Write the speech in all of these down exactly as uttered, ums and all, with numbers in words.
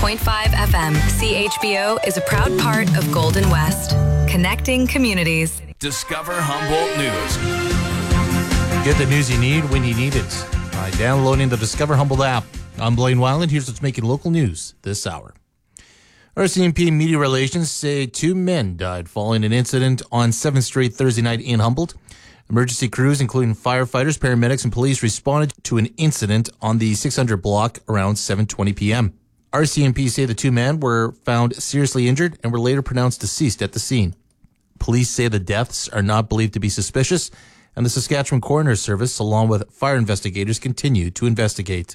point five F M. C H B O is a proud part of Golden West, connecting communities. Discover Humboldt News. Get the news you need when you need it by downloading the Discover Humboldt app. I'm Blaine Weiland. Here's what's making local news this hour. R C M P Media Relations say two men died following an incident on seventh Street Thursday night in Humboldt. Emergency crews, including firefighters, paramedics, and police, responded to an incident on the six hundred block around seven twenty p.m. R C M P say the two men were found seriously injured and were later pronounced deceased at the scene. Police say the deaths are not believed to be suspicious, and the Saskatchewan Coroner's Service, along with fire investigators, continue to investigate.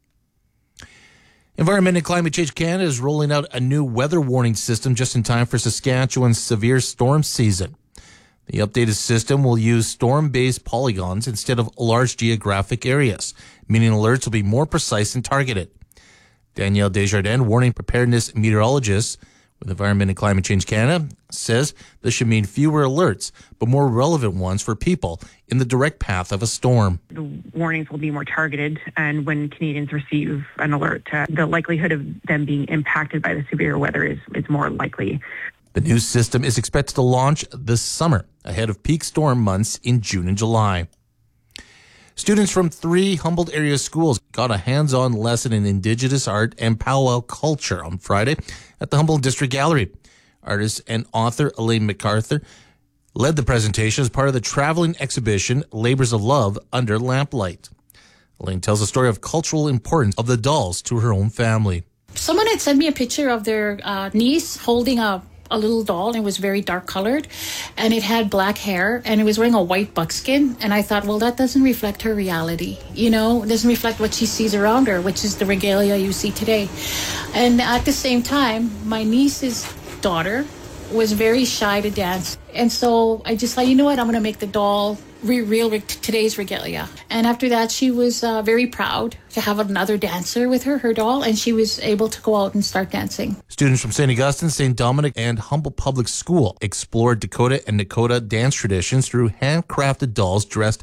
Environment and Climate Change Canada is rolling out a new weather warning system just in time for Saskatchewan's severe storm season. The updated system will use storm-based polygons instead of large geographic areas, meaning alerts will be more precise and targeted. Danielle Desjardins, warning preparedness meteorologist with Environment and Climate Change Canada, says this should mean fewer alerts, but more relevant ones for people in the direct path of a storm. The warnings will be more targeted, and when Canadians receive an alert, uh, the likelihood of them being impacted by the severe weather is, is more likely. The new system is expected to launch this summer, ahead of peak storm months in June and July. Students from three Humboldt area schools got a hands-on lesson in Indigenous art and powwow culture on Friday at the Humboldt District Gallery. Artist and author Elaine MacArthur led the presentation as part of the traveling exhibition Labors of Love Under Lamplight. Elaine tells the story of cultural importance of the dolls to her own family. Someone had sent me a picture of their uh, niece holding a a little doll, and it was very dark colored, and it had black hair, and it was wearing a white buckskin. And I thought, well, that doesn't reflect her reality. You know, it doesn't reflect what she sees around her, which is the regalia you see today. And at the same time, my niece's daughter was very shy to dance. And so I just thought, you know what, I'm going to make the doll re- real re- today's regalia. And after that, she was uh, very proud to have another dancer with her, her doll, and she was able to go out and start dancing. Students from Saint Augustine, Saint Dominic, and Humboldt Public School explored Dakota and Nakota dance traditions through handcrafted dolls dressed